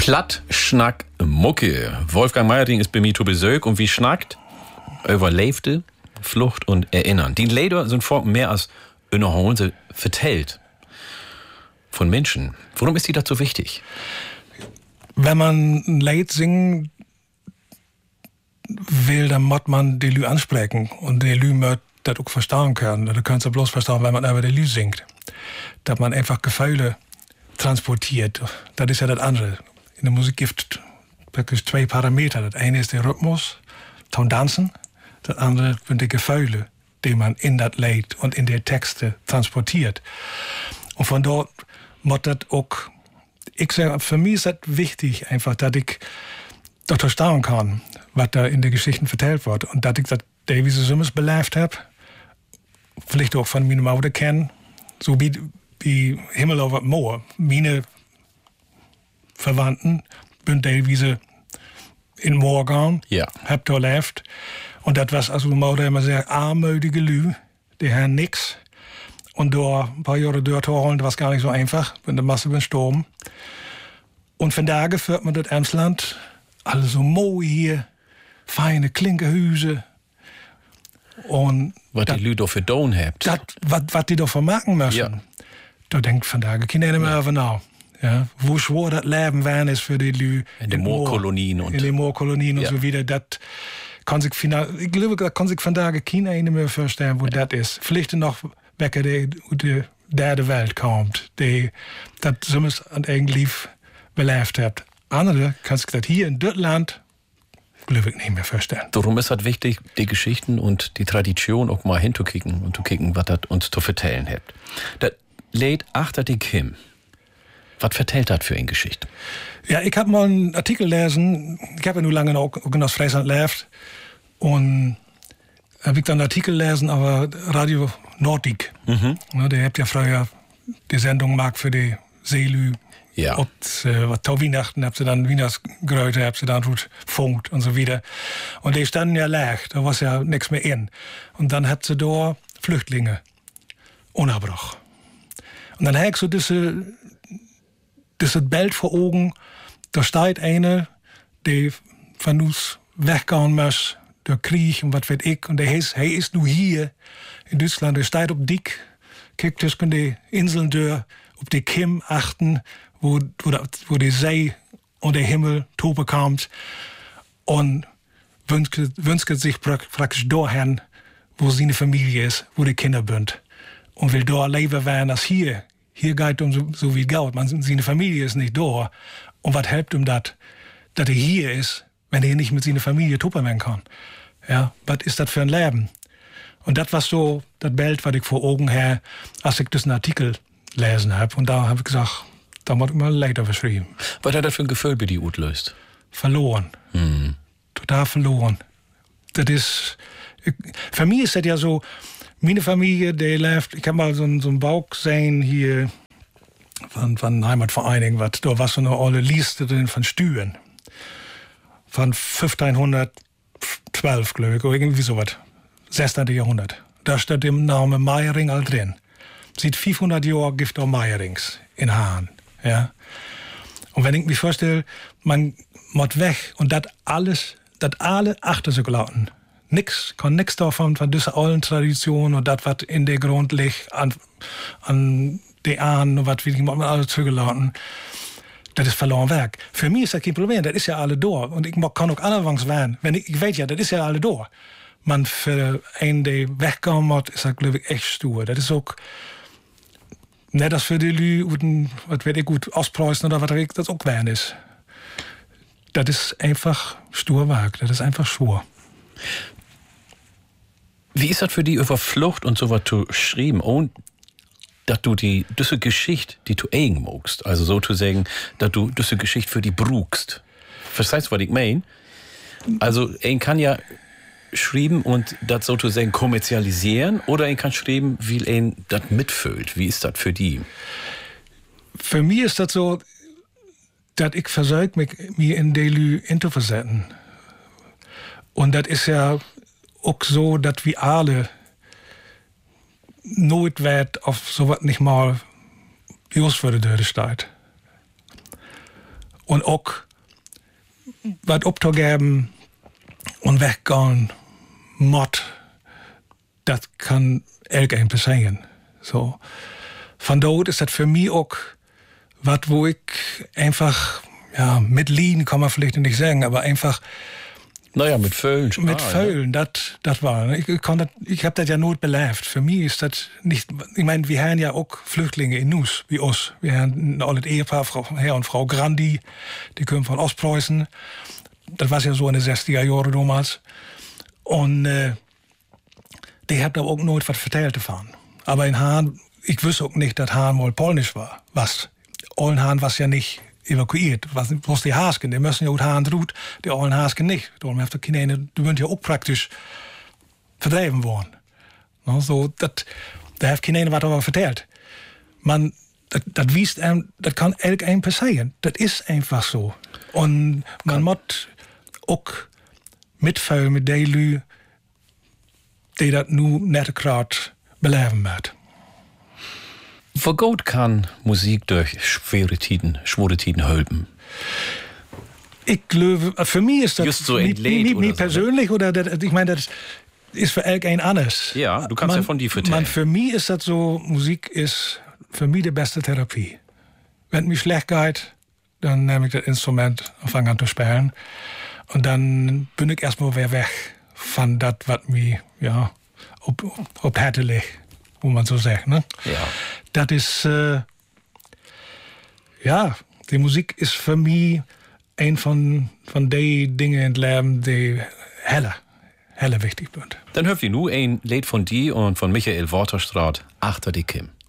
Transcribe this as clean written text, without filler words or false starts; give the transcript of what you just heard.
Platt, Schnack, Mucke. Wolfgang Meiering ist bei mir zu Besuch und wie schnackt über Leifte, Flucht und Erinnern. Die Lieder sind vor mehr als Unterholen, sie vertellt von Menschen. Warum ist die das so wichtig? Wenn man ein Lied singen will, dann muss man die Lü ansprechen und die Lü muss das auch verstehen können. Du kannst ja bloß verstehen, wenn man über die Lü singt. Dass man einfach Gefühle transportiert. Das ist ja das andere. In der Musik gibt es wirklich 2 Parameter. Das eine ist der Rhythmus, Ton Tanzen. Das andere sind die Gefühle, die man in das Lied und in die Texte transportiert. Und von dort muss das auch, ich sage, für mich ist das wichtig, einfach, dass ich das verstehen kann, was da in den Geschichten vertellt wird. Und dass ich das Davies Summers belebt habe, vielleicht auch von meinem Mutter kennen, so wie Himmel over Moor. Meine Verwandten sind teilweise in Moor gegangen, hab da gelebt. Und das war also Mutter immer sehr armütige Lü, die haben nix. Und da ein paar Jahre dort holen, das war gar nicht so einfach, wenn der Masse gestorben. Und von da führt man das Emsland, alles so mooi hier, feine Klinkerhüse. Und was die Lü da für Don habt. Was die da vermarkten müssen. Ja. Da denkt von da keiner mehr over nach. Ja, wo schwor das Leben wären ist für die Lü. In den Moorkolonien und. In den Moorkolonien und so wieder. Das kann sich ich glaube, da kann sich von da keiner mehr vorstellen, wo das ist. Vielleicht noch wecker die derde Welt kommt, die das soms an irgendwie belebt hat. Andere kann sich das hier in Deutschland glaube ich nicht mehr vorstellen. Darum ist es wichtig, die Geschichten und die Tradition auch mal hinzukicken und zu kicken, was das uns zu vertellen hat. Das Lied Achter die Kim. Was vertellt das für eine Geschichte? Ja, ich habe mal einen Artikel gelesen. Ich habe ja nur lange auch in Friesland gelebt. Und habe ich dann einen Artikel gelesen, aber Radio Nordic. Der habt ja früher die Sendung gemacht für die Seelü. Ja. Und was Weihnachten habt ihr dann Wienersgröte, habt ihr dann gut funkt und so wieder. Und die standen ja leer, da war ja nichts mehr in. Und dann habt ihr da Flüchtlinge. Unabbruch. Und dann habe ich so diese Bild vor Augen, da steht eine, die von uns weggehen muss, der Krieg und was weiß ich. Und der ist nur hier in Deutschland, der steht auf Dick, guckt zwischen die Inseln durch, auf die Kim achten, wo die See und der Himmel toben kommt. Und wünscht sich praktisch dahin, wo seine Familie ist, wo die Kinder sind. Und will da leben werden als hier. Hier geht um so wie Geld. Seine Familie ist nicht da. Und was hilft ihm das, dass er hier ist, wenn er nicht mit seiner Familie toppen werden kann? Ja, was ist das für ein Leben? Und das war so das Bild, was ich vor Augen habe, als ich diesen Artikel lesen habe. Und da habe ich gesagt, da muss ich mal leider beschrieben. Was hat das für ein Gefühl bei dir auslöst? Verloren. Total verloren. Das ist, für mich ist das ja so, meine Familie, die lebt, ich habe mal so einen Bauch gesehen hier von Heimatvereinigung, da war so eine alte Liste drin von Stühen. Von 1512, glaube ich, oder irgendwie sowas. 16. Jahrhundert. Da steht der Name Meiering all drin. Seit 500 Jahren gibt es auch Meierings in Hahn. Ja? Und wenn ich mich vorstelle, man muss weg und das alle achter sich lassen. Kann nix davon, von dieser alten Tradition und das, was in der Grund liegt, an die Ahnen und was will ich mal alles zugelassen. Das ist verloren Werk. Für mich ist das kein Problem, das ist ja alle da. Und ich kann auch anfangs werden. Ich weiß ja, das ist ja alle da. Man für einen, der wegkommen muss, ist das, glaube ich, echt stur. Das ist auch nicht das für die Lü, was wird ich gut auspreußen oder was das auch werden ist. Das ist einfach stur Werk. Das ist einfach schwur. Wie ist das für die über Flucht und so was zu schreiben, und dass du diese Geschichte, die du eigen magst, also so zu sagen, dass du diese Geschichte für die brauchst? Verstehst du, was ich meine? Also, ein kann ja schreiben und das sozusagen kommerzialisieren, oder ein kann schreiben, wie ein das mitfüllt. Wie ist das für die? Für mich ist das so, dass ich versuche, mich in die Lü hineinzuversetzen. Und das ist ja auch so, dass wir alle nooit werd auf sowas nicht mal bewusst für die Dörre steht. Und auch was abzugeben und weggehen, Mord, das kann irgendein passieren. So. Von dort ist das für mich auch was, wo ich einfach, ja, mit Lieden kann man vielleicht nicht sagen, aber einfach. Naja, mit Vögeln. Mit Vögeln, das war. Ich habe das ja not belebt. Für mich ist das nicht. Ich meine, wir haben ja auch Flüchtlinge in Nuss, wie uns. Wir haben ein altes Ehepaar, Herr und Frau Grandi, die kommen von Ostpreußen. Das war ja so in den 60er Jahren damals. Und die hat da auch nooit was vertellt davon. Aber in Haan, ich wusste auch nicht, dass Haan mal polnisch war. Was? Ollenhaan was ja nicht evakuiert. Was die Haasken, die müssen ja uit Haan roet, die Ollenhaasken nicht. Darum heeft er keine, die sind ja auch praktisch verdreven worden. No, so, da heeft geen ene wat over verteld. Man, dat wiest dat kan elk passieren. Dat is einfach so. Und man moet ook mitvuilen met die lui, die dat nu net gerade beleven wird. Wie gut kann Musik durch schwere Tiden helfen? Ich glaube, für mich ist das just so nicht persönlich, oder ich meine, das ist für irgendein anders. Ja, du kannst ja von dir vertellen. Für mich ist das so, Musik ist für mich die beste Therapie. Wenn es mir schlecht geht, dann nehme ich das Instrument und fange an zu spielen. Und dann bin ich erstmal wieder weg von das, was mir, ja, ob Härte liegt, wo man so sagt, ne? Ja. Das ist, ja, die Musik ist für mich ein von den Dingen im Leben, die heller wichtig sind. Dann hört ihr nu ein Lied von dir und von Michael Waterstraat, Achter die Kim.